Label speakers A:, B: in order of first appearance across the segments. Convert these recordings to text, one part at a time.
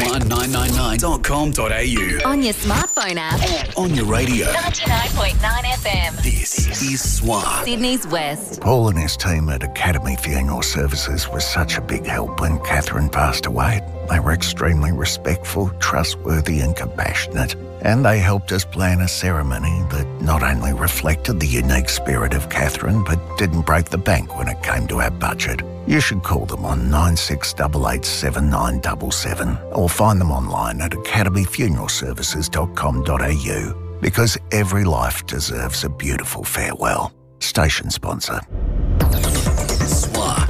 A: swan999.com.au.
B: On your smartphone app.
A: On your radio.
B: 99.9 FM.
A: This is Swan.
B: Sydney's West.
C: Paul and his team at Academy Funeral Services was such a big help when Catherine passed away. They were extremely respectful, trustworthy and compassionate. And they helped us plan a ceremony that not only reflected the unique spirit of Catherine, but didn't break the bank when it came to our budget. You should call them on 96887977 or find them online at academyfuneralservices.com.au, because every life deserves a beautiful farewell. Station sponsor.
A: Swan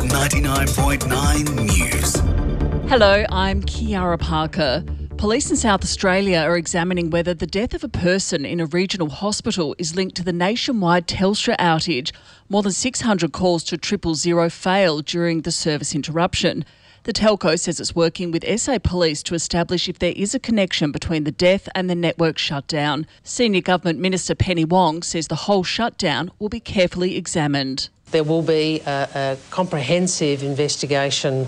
A: 99.9 News.
D: Hello, I'm Kiara Parker. Police in South Australia are examining whether the death of a person in a regional hospital is linked to the nationwide Telstra outage. More than 600 calls to 000 failed during the service interruption. The telco says it's working with SA Police to establish if there is a connection between the death and the network shutdown. Senior Government Minister Penny Wong says the whole shutdown will be carefully examined.
E: There will be a comprehensive investigation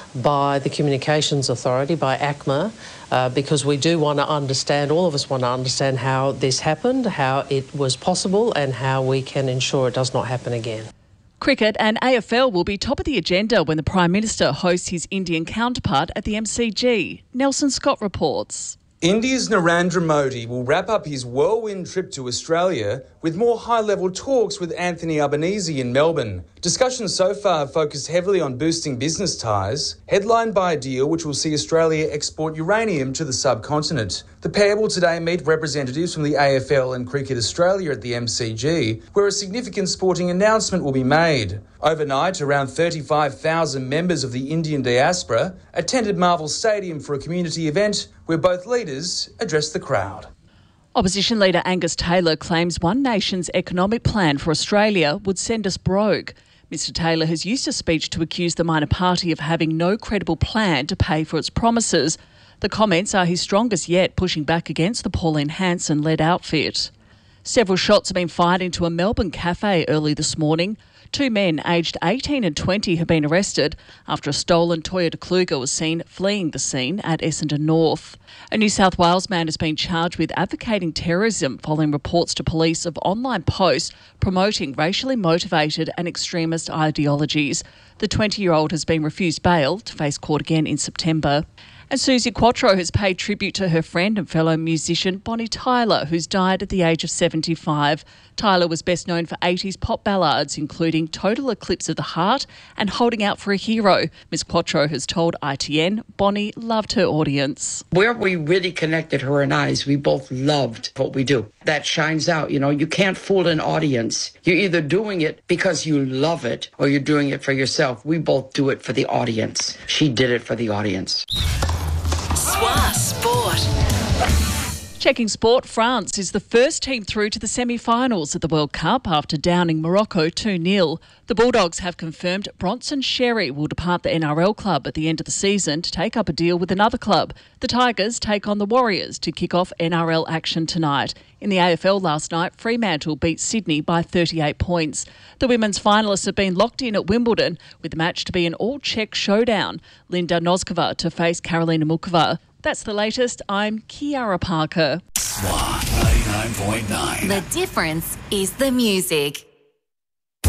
E: by the Communications Authority, by ACMA, because we do want to understand, all of us want to understand how this happened, how it was possible and how we can ensure it does not happen again.
D: Cricket and AFL will be top of the agenda when the Prime Minister hosts his Indian counterpart at the MCG. Nelson Scott reports.
F: India's Narendra Modi will wrap up his whirlwind trip to Australia with more high-level talks with Anthony Albanese in Melbourne. Discussions so far have focused heavily on boosting business ties, headlined by a deal which will see Australia export uranium to the subcontinent. The pair will today meet representatives from the AFL and Cricket Australia at the MCG, where a significant sporting announcement will be made. Overnight, around 35,000 members of the Indian diaspora attended Marvel Stadium for a community event where both leaders addressed the crowd.
D: Opposition leader Angus Taylor claims One Nation's economic plan for Australia would send us broke. Mr Taylor has used a speech to accuse the minor party of having no credible plan to pay for its promises. The comments are his strongest yet, pushing back against the Pauline Hanson-led outfit. Several shots have been fired into a Melbourne cafe early this morning. Two men aged 18 and 20 have been arrested after a stolen Toyota Kluger was seen fleeing the scene at Essendon North. A New South Wales man has been charged with advocating terrorism following reports to police of online posts promoting racially motivated and extremist ideologies. The 20-year-old has been refused bail to face court again in September. And Suzi Quatro has paid tribute to her friend and fellow musician Bonnie Tyler, who's died at the age of 75. Tyler was best known for 80s pop ballads, including Total Eclipse of the Heart and Holding Out for a Hero. Ms Quatro has told ITN Bonnie loved her audience.
G: Where we really connected, her and I, is we both loved what we do. That shines out, you know. You can't fool an audience. You're either doing it because you love it or you're doing it for yourself. We both do it for the audience. She did it for the audience.
B: Swan Sport.
D: Checking sport, France is the first team through to the semi-finals at the World Cup after downing Morocco 2-0. The Bulldogs have confirmed Bronson Xerri will depart the NRL club at the end of the season to take up a deal with another club. The Tigers take on the Warriors to kick off NRL action tonight. In the AFL last night, Fremantle beat Sydney by 38 points. The women's finalists have been locked in at Wimbledon, with the match to be an all-Czech showdown. Linda Noskova to face Karolina Mukova. That's the latest. I'm Kiara Parker.
A: Swan 99.9.
B: The difference is the music.